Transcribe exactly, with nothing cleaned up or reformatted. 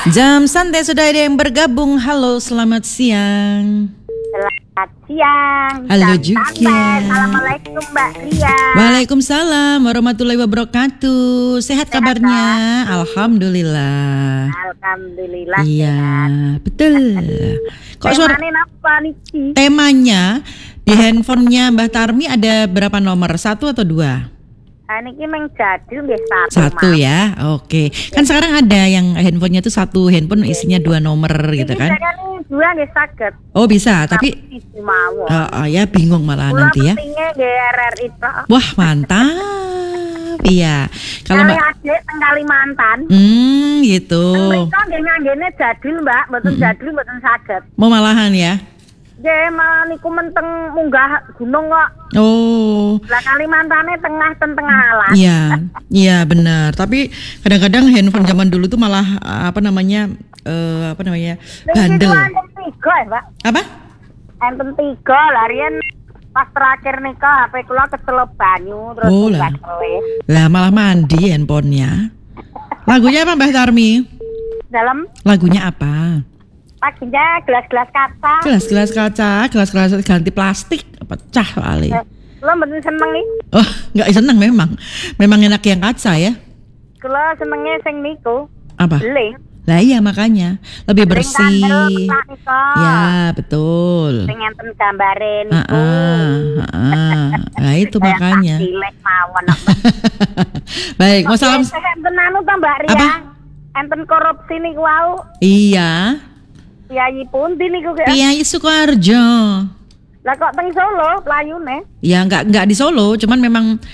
Jam santai sudah ada yang bergabung. Halo, selamat siang. Selamat siang. Halo Jam juga. santai. Assalamualaikum Mbak Ria. Waalaikumsalam warahmatullahi wabarakatuh. Sehat, Sehat, kabarnya? Alhamdulillah. Alhamdulillah. Iya, sehat. betul. Kok suara Temanya apa nih? Ci? temanya di handphonenya Mbah Tarmi ada berapa nomor? Satu atau dua? Ah, ini meng jadul nggih satu. Satu Mas. ya, oke. Kan sekarang ada yang handphonenya tuh satu handphone isinya dua nomor gitu Ini kan? saya nih dua nggih saged. Oh bisa, tapi Tapi mawon. oh, oh, ya bingung malah Kula nanti ya. pentingnya nggih R R I tok. Wah mantap, iya. Kalau Kali Mbak, adik teng Kalimantan. hmm gitu. Mereka nggih nganggene jadul, Mbak, mboten jadul mboten saged. Mau malahan ya? Nggih, malah niku menteng munggah gunung kok. Oh, Lah Kalimantane tengah ten tengah alas. iya, iya benar. Tapi kadang-kadang handphone zaman dulu tuh malah apa namanya, eh, apa namanya, bandel. Enten tiga ya, Mbak. Apa? Enten tiga lah riyen pas terakhir nikah H P kula kecelop banyu terus Oh, lah. baterai. Lah malah mandi handphonenya. Lagunya apa Mbah Tarmi? Dalam Lagunya apa? paginya gelas-gelas kaca. Gelas-gelas kaca, gelas-gelas ganti plastik, pecah kali. Kula mboten seneng nih. Oh, nggak seneng memang. Memang enak yang kaca ya. Kula senenge sing niku. Apa? Beling. Lah iya makanya lebih Beling bersih. kandel petak nika. Ya betul. Sing enten gambare Ah, niku. ah, ah. Nah itu Kayak makanya. tak Dilek mawon. Baik, mau salam. Enten anu ta Mbak Ria. Apa? Enten korupsi niku wau. Iya. Piyayi pundi niku ki? Piyayi Sukoharjo. Lah kok teng Solo playune? Ya nggak nggak di Solo, cuman memang